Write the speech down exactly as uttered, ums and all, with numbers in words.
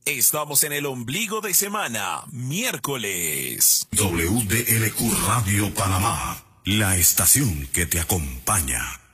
Estamos en el ombligo de semana, miércoles. W D L Q Radio Panamá, la estación que te acompaña.